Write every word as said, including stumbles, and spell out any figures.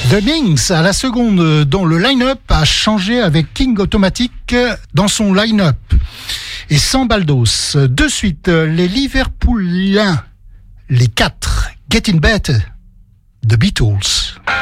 The Minx à la seconde, dont le line-up a changé avec King Automatic dans son line-up. Et sans Baldos. De suite, les Liverpooliens, les quatre, Getting Better, The Beatles.